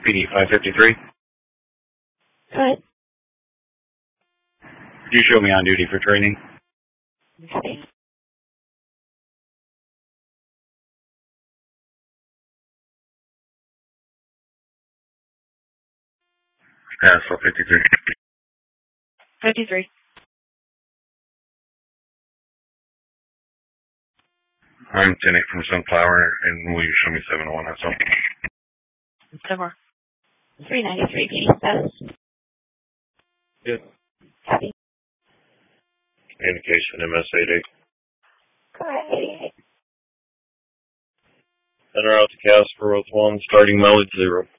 PD 553. Go ahead. Could you show me on duty for training? Okay. Pass for 53. 53. I'm 10-8 from Sunflower, and will you show me 701? That's all. 7 393 PD status. Good. Copy. Communication MS-88. Go ahead, 88. En route to Casper with 1, starting mileage 0.